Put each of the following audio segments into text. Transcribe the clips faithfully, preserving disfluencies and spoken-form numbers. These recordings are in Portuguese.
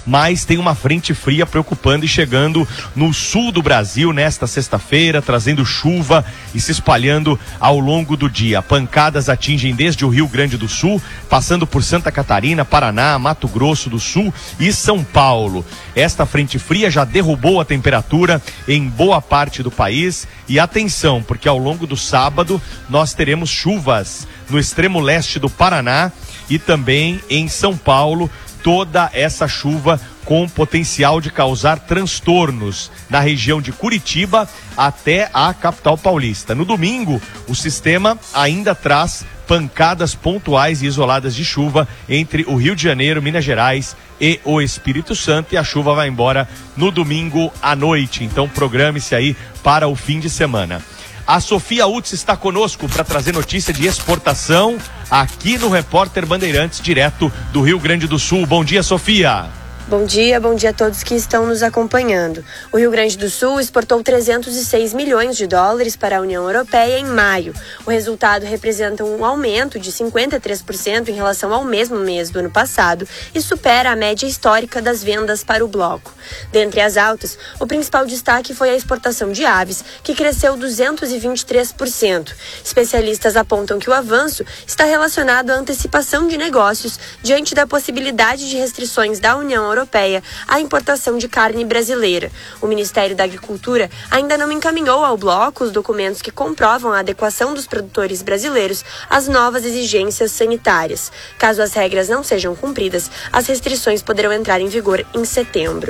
mas tem uma frente fria preocupando e chegando no sul do Brasil nesta sexta-feira, trazendo chuva e se espalhando ao longo do dia. Pancadas atingem desde o Rio Grande do Sul, passando por Santa Catarina, Paraná, Mato Grosso do Sul e São Paulo. Esta frente fria já derrubou a temperatura em boa parte do país e atenção, porque ao longo do sábado nós teremos chuvas no extremo leste do Paraná e também em São Paulo, toda essa chuva com potencial de causar transtornos na região de Curitiba até a capital paulista. No domingo, o sistema ainda traz pancadas pontuais e isoladas de chuva entre o Rio de Janeiro, Minas Gerais e o Espírito Santo, e a chuva vai embora no domingo à noite. Então programe-se aí para o fim de semana. A Sofia Utz está conosco para trazer notícia de exportação aqui no Repórter Bandeirantes, direto do Rio Grande do Sul. Bom dia, Sofia. Bom dia, bom dia a todos que estão nos acompanhando. O Rio Grande do Sul exportou trezentos e seis milhões de dólares para a União Europeia em maio. O resultado representa um aumento de cinquenta e três por cento em relação ao mesmo mês do ano passado e supera a média histórica das vendas para o bloco. Dentre as altas, o principal destaque foi a exportação de aves, que cresceu duzentos e vinte e três por cento. Especialistas apontam que o avanço está relacionado à antecipação de negócios diante da possibilidade de restrições da União Europeia Europeia a importação de carne brasileira. O Ministério da Agricultura ainda não encaminhou ao bloco os documentos que comprovam a adequação dos produtores brasileiros às novas exigências sanitárias. Caso as regras não sejam cumpridas, as restrições poderão entrar em vigor em setembro.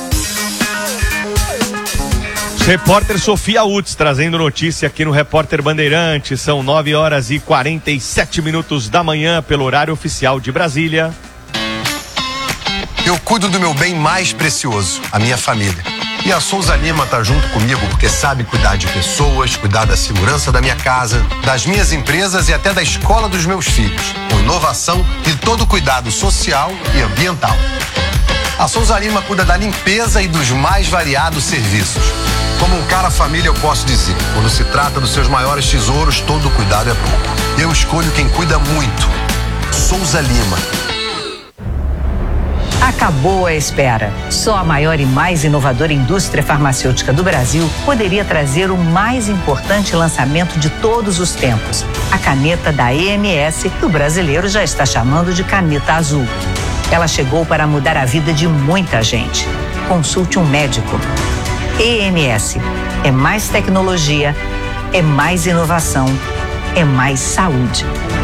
Repórter Sofia Utz trazendo notícia aqui no Repórter Bandeirantes. São nove horas e quarenta e sete minutos da manhã pelo horário oficial de Brasília. Eu cuido do meu bem mais precioso, a minha família. E a Souza Lima tá junto comigo porque sabe cuidar de pessoas, cuidar da segurança da minha casa, das minhas empresas e até da escola dos meus filhos, com inovação e todo cuidado social e ambiental. A Souza Lima cuida da limpeza e dos mais variados serviços. Como um cara família, eu posso dizer, quando se trata dos seus maiores tesouros, todo cuidado é bom. Eu escolho quem cuida muito. Souza Lima. Acabou a espera. Só a maior e mais inovadora indústria farmacêutica do Brasil poderia trazer o mais importante lançamento de todos os tempos. A caneta da E M S, que o brasileiro já está chamando de caneta azul. Ela chegou para mudar a vida de muita gente. Consulte um médico. E M S. É mais tecnologia, é mais inovação, é mais saúde.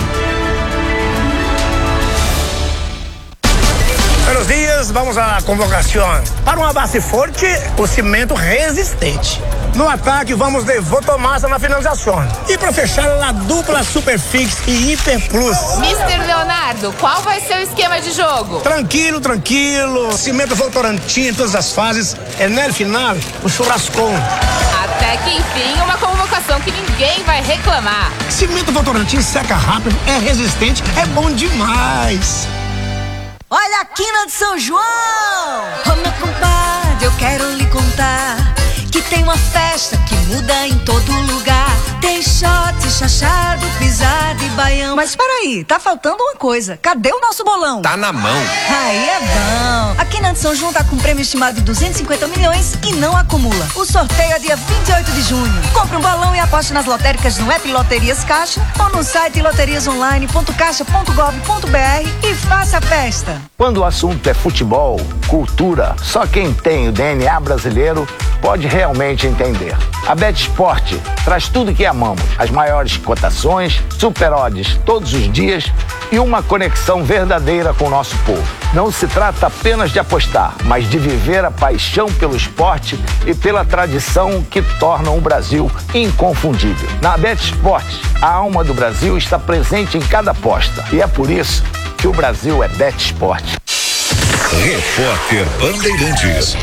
Buenos dias, vamos à convocação. Para uma base forte, o cimento resistente. No ataque, vamos de Votomassa na finalização. E para fechar, a dupla Superfix e Hiper Plus. mister Leonardo, qual vai ser o esquema de jogo? Tranquilo, tranquilo. Cimento Votorantim em todas as fases. É no final, o churrascão. Até que enfim, uma convocação que ninguém vai reclamar. Cimento Votorantim seca rápido, é resistente, é bom demais. Olha a quina de São João! Ô meu compadre, eu quero lhe contar que tem uma festa que muda em todo lugar. Tem shot, chachado, pisado e baião. Mas peraí, tá faltando uma coisa. Cadê o nosso bolão? Tá na mão. Aí é bom. A Quina de São João tá com um prêmio estimado de duzentos e cinquenta milhões e não acumula. O sorteio é dia vinte e oito de junho. Compre um balão e aposte nas lotéricas no app Loterias Caixa ou no site loterias online ponto caixa ponto gov ponto br e faça a festa. Quando o assunto é futebol, cultura, só quem tem o D N A brasileiro pode realmente entender. A BetSport traz tudo que amamos, as maiores cotações, super odds todos os dias e uma conexão verdadeira com o nosso povo. Não se trata apenas de apostar, mas de viver a paixão pelo esporte e pela tradição que tornam o Brasil inconfundível. Na BetSport, a alma do Brasil está presente em cada aposta e é por isso que o Brasil é BetSport. Repórter Bandeirantes.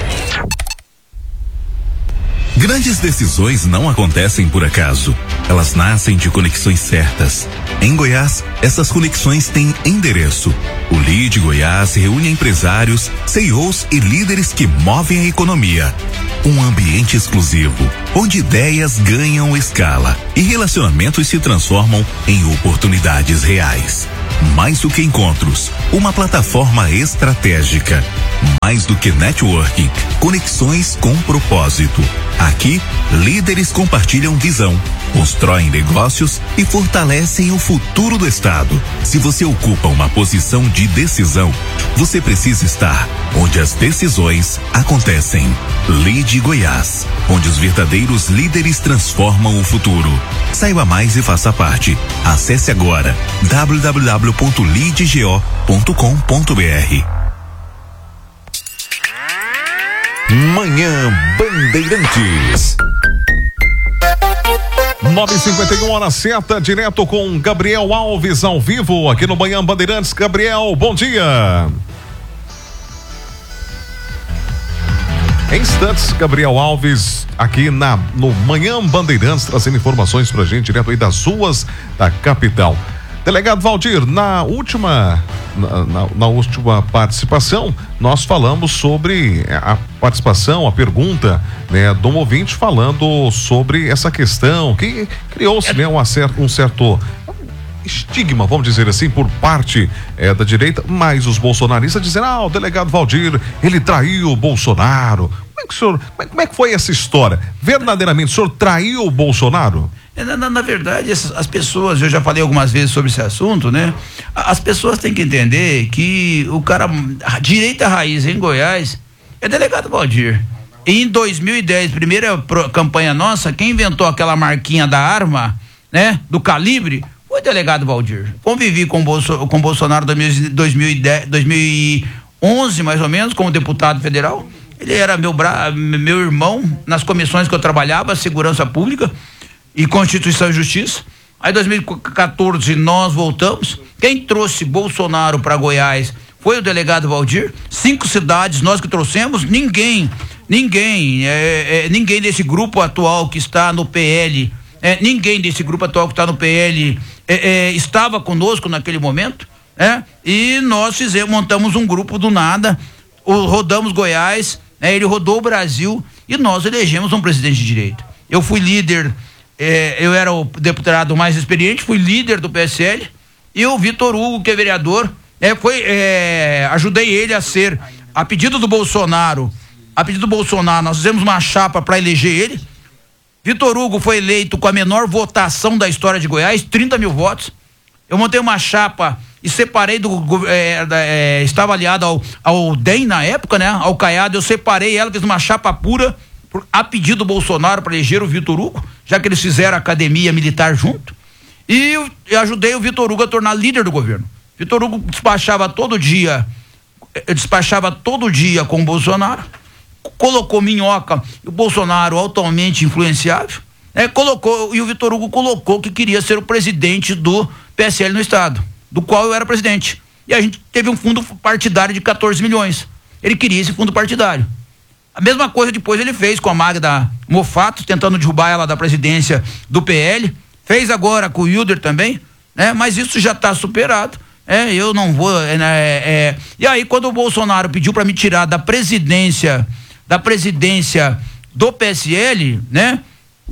Grandes decisões não acontecem por acaso. Elas nascem de conexões certas. Em Goiás, essas conexões têm endereço. O Lead Goiás reúne empresários, C E Os e líderes que movem a economia. Um ambiente exclusivo, onde ideias ganham escala e relacionamentos se transformam em oportunidades reais. Mais do que encontros, uma plataforma estratégica. Mais do que networking, conexões com propósito. Aqui, líderes compartilham visão, constroem negócios e fortalecem o futuro do estado. Se você ocupa uma posição de decisão, você precisa estar onde as decisões acontecem. Lead Goiás, onde os verdadeiros líderes transformam o futuro. Saiba mais e faça parte. Acesse agora w w w ponto lead go ponto com ponto b r. Manhã Bandeirantes. nove e cinquenta e um, hora certa, direto com Gabriel Alves ao vivo aqui no Manhã Bandeirantes. Gabriel, bom dia. Em instantes, Gabriel Alves aqui na, no Manhã Bandeirantes, trazendo informações pra gente direto aí das ruas da capital. Delegado Valdir, na última, na, na, na última participação, nós falamos sobre a participação, a pergunta, né, do ouvinte falando sobre essa questão que criou-se, né, um, acerto, um certo estigma, vamos dizer assim, por parte é, da direita, mas os bolsonaristas dizendo, ah, o delegado Valdir, ele traiu o Bolsonaro. Como é que o senhor, como é que foi essa história? Verdadeiramente, o senhor traiu o Bolsonaro? Na, na, na verdade, as, as pessoas, eu já falei algumas vezes sobre esse assunto, né? As pessoas têm que entender que o cara, a direita raiz em Goiás é delegado Valdir. Em dois mil e dez, primeira pro, campanha nossa, quem inventou aquela marquinha da arma, né? Do calibre, foi o delegado Valdir. Convivi com o Bolso, com Bolsonaro em dois mil e dez, dois mil e onze, mais ou menos, como deputado federal. Ele era meu, bra, meu irmão nas comissões que eu trabalhava, Segurança Pública e Constituição e Justiça. Aí em dois mil e quatorze nós voltamos. Quem trouxe Bolsonaro para Goiás foi o delegado Valdir. Cinco cidades nós que trouxemos. Ninguém, ninguém, é, é, ninguém desse grupo atual que está no P L, é, ninguém desse grupo atual que está no P L é, é, estava conosco naquele momento, é? E nós fizemos, montamos um grupo do nada, o, rodamos Goiás, é, ele rodou o Brasil e nós elegemos um presidente de direita. Eu fui líder. É, eu era o deputado mais experiente, fui líder do P S L, e o Vitor Hugo, que é vereador, é, foi, é, ajudei ele a ser, a pedido do Bolsonaro, a pedido do Bolsonaro, nós fizemos uma chapa para eleger ele. Vitor Hugo foi eleito com a menor votação da história de Goiás, trinta mil votos. Eu montei uma chapa e separei do, é, é, estava aliado ao, ao D E M na época, né? Ao Caiado, eu separei ela, fiz uma chapa pura, Por, a pedido do Bolsonaro para eleger o Vitor Hugo, já que eles fizeram a academia militar junto, e eu, eu ajudei o Vitor Hugo a tornar líder do governo. Vitor Hugo despachava todo dia, despachava todo dia com o Bolsonaro, colocou minhoca, o Bolsonaro altamente influenciável, né, colocou, e o Vitor Hugo colocou que queria ser o presidente do P S L no estado, do qual eu era presidente. E a gente teve um fundo partidário de quatorze milhões. Ele queria esse fundo partidário. A mesma coisa depois ele fez com a Magda Mofato, tentando derrubar ela da presidência do P L, fez agora com o Hilder também, né? Mas isso já está superado, é, eu não vou, é, é, e aí quando o Bolsonaro pediu para me tirar da presidência, da presidência do P S L, né?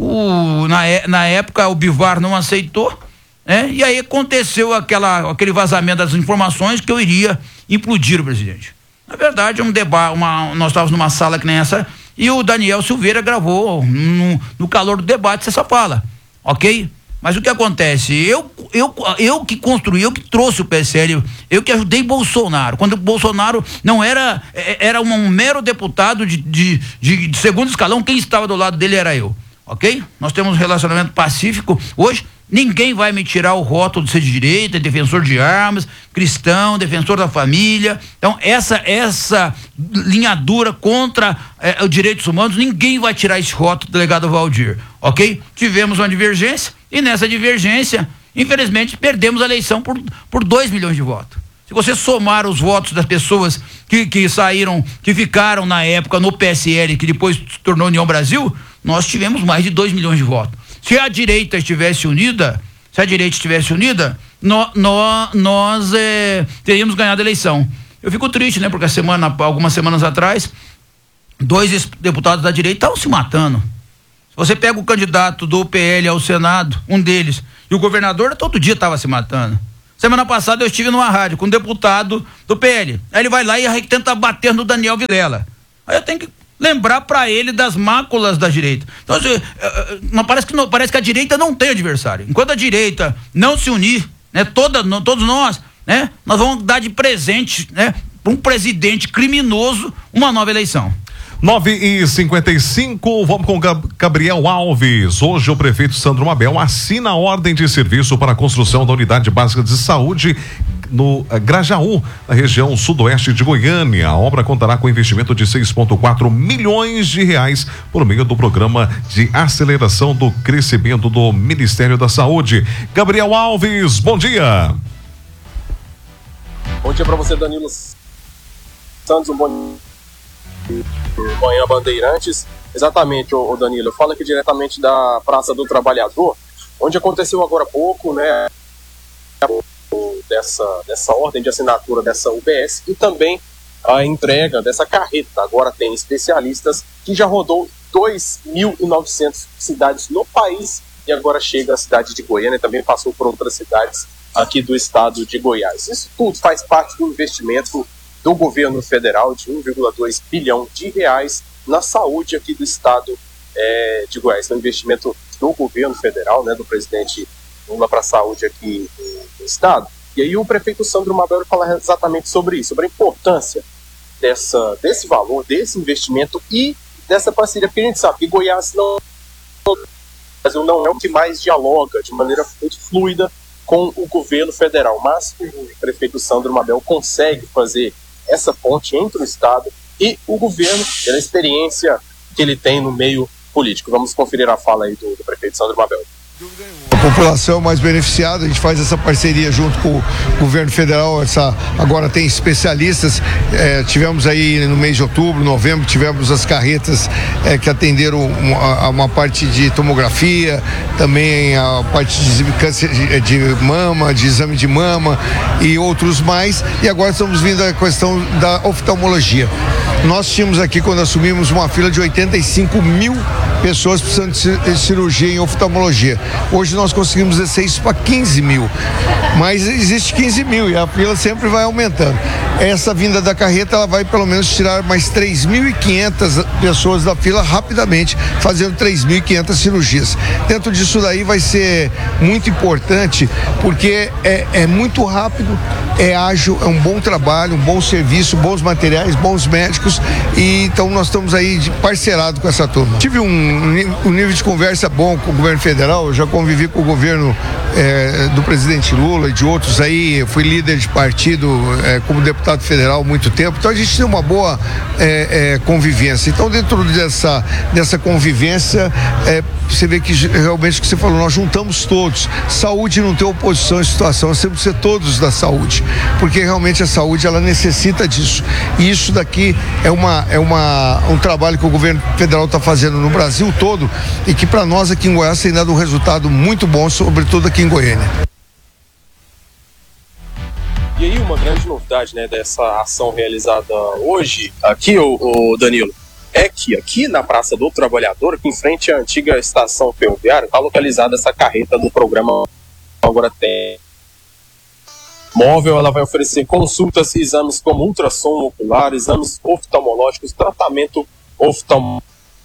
O, na, na época o Bivar não aceitou, né? E aí aconteceu aquela, aquele vazamento das informações que eu iria implodir o presidente. Na verdade, um debate, uma, nós estávamos numa sala que nem essa, e o Daniel Silveira gravou no, no calor do debate essa fala, ok? Mas o que acontece? Eu, eu, eu que construí, eu que trouxe o P S L, eu que ajudei Bolsonaro, quando o Bolsonaro não era, era um, um mero deputado de, de, de, de segundo escalão, quem estava do lado dele era eu, ok? Nós temos um relacionamento pacífico hoje. Ninguém vai me tirar o rótulo de ser de direita, defensor de armas, cristão, defensor da família. Então, essa essa linha dura contra eh, os direitos humanos, ninguém vai tirar esse rótulo do delegado Valdir, ok? Tivemos uma divergência e nessa divergência, infelizmente, perdemos a eleição por, por dois milhões de votos. Se você somar os votos das pessoas que, que saíram, que ficaram na época no P S L, que depois se tornou União Brasil, nós tivemos mais de dois milhões de votos. Se a direita estivesse unida, se a direita estivesse unida, no, no, nós é, teríamos ganhado a eleição. Eu fico triste, né? Porque a semana, algumas semanas atrás, dois deputados da direita estavam se matando. Se você pega o candidato do P L ao Senado, um deles, e o governador todo dia estava se matando. Semana passada eu estive numa rádio com um deputado do P L. Aí ele vai lá e tenta bater no Daniel Vilela. Aí eu tenho que lembrar para ele das máculas da direita. Então, não, parece, que não, parece que a direita não tem adversário. Enquanto a direita não se unir, né, toda, não, todos nós, né, nós vamos dar de presente, né, para um presidente criminoso uma nova eleição. nove e cinquenta e cinco, vamos com Gabriel Alves. Hoje o prefeito Sandro Mabel assina a ordem de serviço para a construção da unidade básica de saúde no Grajaú, na região sudoeste de Goiânia. A obra contará com investimento de seis vírgula quatro milhões de reais por meio do programa de aceleração do crescimento do Ministério da Saúde. Gabriel Alves, bom dia. Bom dia para você, Danilo Santos, um bom Manhã Bandeirantes. Exatamente, o Danilo, eu falo aqui diretamente da Praça do Trabalhador, onde aconteceu agora há pouco, né, dessa, dessa ordem de assinatura dessa U B S e também a entrega dessa carreta. Agora tem especialistas que já rodou dois mil e novecentas cidades no país e agora chega à cidade de Goiânia e também passou por outras cidades aqui do estado de Goiás. Isso tudo faz parte do investimento do governo federal de um vírgula dois bilhão de reais na saúde aqui do estado é, de Goiás. É um investimento do governo federal, né, do presidente Lula para a saúde aqui no estado. E aí o prefeito Sandro Mabel fala exatamente sobre isso, sobre a importância dessa, desse valor, desse investimento e dessa parceria, porque a gente sabe que Goiás não, não é o que mais dialoga de maneira muito fluida com o governo federal, mas o prefeito Sandro Mabel consegue fazer essa ponte entre o estado e o governo, pela experiência que ele tem no meio político. Vamos conferir a fala aí do, do prefeito Sandro Mabel. A população mais beneficiada, a gente faz essa parceria junto com o governo federal. Essa, agora tem especialistas, é, tivemos aí no mês de outubro, novembro, tivemos as carretas é, que atenderam uma, uma parte de tomografia, também a parte de câncer de, de mama, de exame de mama e outros mais, e agora estamos vindo à questão da oftalmologia. Nós tínhamos aqui, quando assumimos, uma fila de oitenta e cinco mil pessoas precisando de cirurgia em oftalmologia. Hoje nós conseguimos descer isso para quinze mil, mas existe quinze mil e a fila sempre vai aumentando. Essa vinda da carreta, ela vai pelo menos tirar mais três mil e quinhentas pessoas da fila rapidamente, fazendo três mil e quinhentas cirurgias. Dentro disso daí vai ser muito importante, porque é, é muito rápido, é ágil, é um bom trabalho, um bom serviço, bons materiais, bons médicos, e então nós estamos aí de parcerado com essa turma. Tive um, um nível de conversa bom com o governo federal, eu já convivi com o governo é, do presidente Lula e de outros aí, eu fui líder de partido é, como deputado federal há muito tempo, então a gente tem uma boa é, é, convivência. Então dentro dessa, dessa convivência, é, você vê que realmente o que você falou, nós juntamos todos. Saúde não tem oposição em situação, nós temos que ser todos da saúde, porque realmente a saúde ela necessita disso. E isso daqui é, uma, é uma, um trabalho que o governo federal está fazendo no Brasil todo e que para nós aqui em Goiás tem dado um resultado muito bom, sobretudo aqui em Goiânia. E aí uma grande novidade, né, dessa ação realizada hoje aqui, o, o Danilo, é que aqui na Praça do Trabalhador, aqui em frente à antiga estação ferroviária, está localizada essa carreta do programa Agora Tem Móvel. Ela vai oferecer consultas e exames como ultrassom ocular, exames oftalmológicos, tratamento oftalmológico,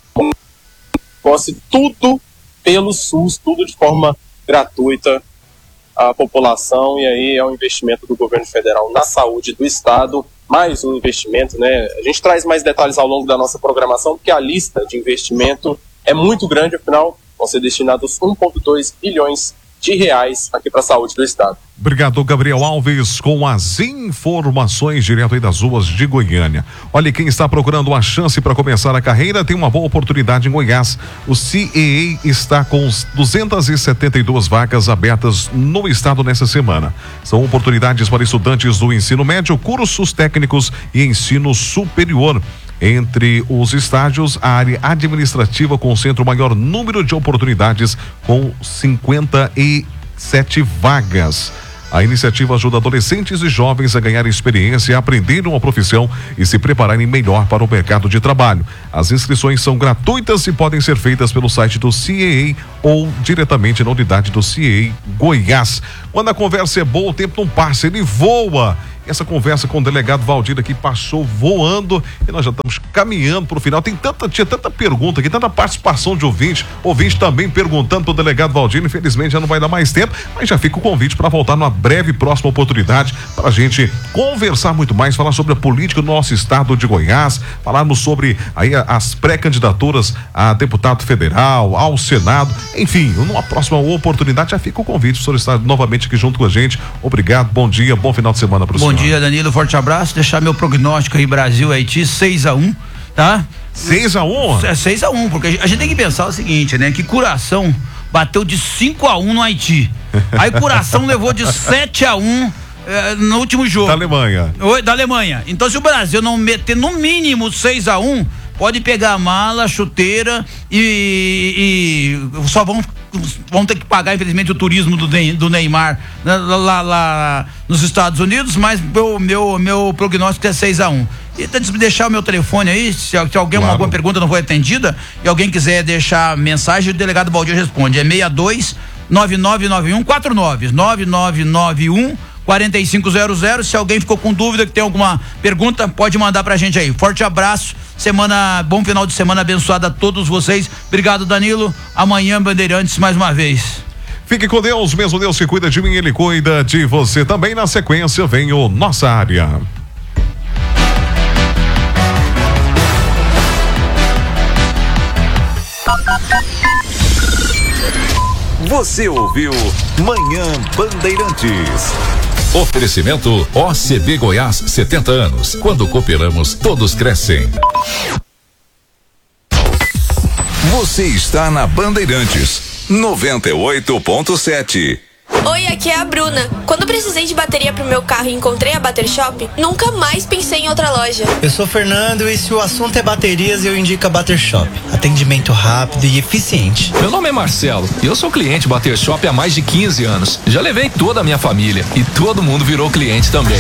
tudo pelo SUS, tudo de forma gratuita à população. E aí é um investimento do governo federal na saúde do estado, mais um investimento, né? A gente traz mais detalhes ao longo da nossa programação, porque a lista de investimento é muito grande, afinal vão ser destinados um vírgula dois bilhões de reais aqui para a saúde do estado. Obrigado, Gabriel Alves, com as informações direto aí das ruas de Goiânia. Olha, quem está procurando uma chance para começar a carreira tem uma boa oportunidade em Goiás. O C E A está com duzentas e setenta e duas vagas abertas no estado nessa semana. São oportunidades para estudantes do ensino médio, cursos técnicos e ensino superior. Entre os estágios, a área administrativa concentra o maior número de oportunidades, com cinquenta e sete vagas. A iniciativa ajuda adolescentes e jovens a ganhar experiência, a aprender uma profissão e se prepararem melhor para o mercado de trabalho. As inscrições são gratuitas e podem ser feitas pelo site do C E A ou diretamente na unidade do C E A Goiás. Quando a conversa é boa, o tempo não passa, ele voa. Essa conversa com o delegado Valdir aqui passou voando e nós já estamos caminhando para o final. Tem tanta, tinha tanta pergunta aqui, tanta participação de ouvintes, ouvintes também perguntando para o delegado Valdir. Infelizmente já não vai dar mais tempo, mas já fica o convite para voltar numa breve próxima oportunidade para a gente conversar muito mais, falar sobre a política do nosso estado de Goiás, falarmos sobre aí as pré-candidaturas a deputado federal, ao Senado, enfim, numa próxima oportunidade já fica o convite para o senhor estar novamente aqui junto com a gente. Obrigado, bom dia, bom final de semana para o senhor. Bom dia, Danilo, forte abraço. Deixar meu prognóstico aí, Brasil, Haiti, seis a um, tá? seis a um? É seis a um, porque a gente tem que pensar o seguinte, né? Que Curaçao bateu de cinco a um no Haiti. Aí Curaçao levou de sete a um eh, no último jogo. Da Alemanha. Oi, da Alemanha. Então, se o Brasil não meter no mínimo seis a um, pode pegar a mala, a chuteira e, e só vão, vão ter que pagar, infelizmente, o turismo do, do Neymar lá, lá, lá nos Estados Unidos, mas meu, meu, meu prognóstico é seis a um. E antes de deixar o meu telefone aí, se, se alguém claro. alguma pergunta não foi atendida e alguém quiser deixar mensagem, o delegado Valdir responde. É seis dois nove nove nove um quatro nove nove nove nove um quatro cinco zero zero. Se alguém ficou com dúvida, que tem alguma pergunta, pode mandar pra gente aí. Forte abraço, semana, bom final de semana abençoado a todos vocês. Obrigado, Danilo. Amanhã, Bandeirantes, mais uma vez. Fique com Deus, mesmo Deus que cuida de mim, Ele cuida de você também. Na sequência vem o Nossa Área. Você ouviu Manhã Bandeirantes. Oferecimento O C B Goiás, setenta anos. Quando cooperamos, todos crescem. Você está na Bandeirantes, noventa e oito ponto sete. Oi, aqui é a Bruna. Quando precisei de bateria pro meu carro e encontrei a Bater Shop, nunca mais pensei em outra loja. Eu sou o Fernando e se o assunto é baterias, eu indico a Bater Shop. Atendimento rápido e eficiente. Meu nome é Marcelo e eu sou cliente Bater Shop há mais de quinze anos. Já levei toda a minha família e todo mundo virou cliente também.